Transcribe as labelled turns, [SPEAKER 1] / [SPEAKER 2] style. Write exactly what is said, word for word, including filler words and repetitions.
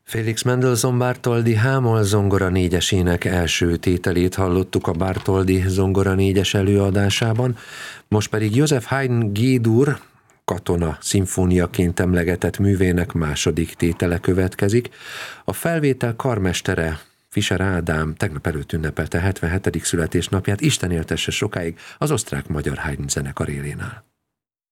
[SPEAKER 1] Felix Mendelssohn Bartholdy H-moll zongora négyesének első tételét hallottuk a Bartholdy zongora négyes előadásában, most pedig Joseph Haydn G-dur Katona szimfóniaként emlegetett művének második tétele következik. A felvétel karmestere, Fischer Ádám tegnap előtt ünnepelte hetvenhetedik születésnapját, Isten éltesse sokáig az osztrák-magyar Haydn zenekar élén áll.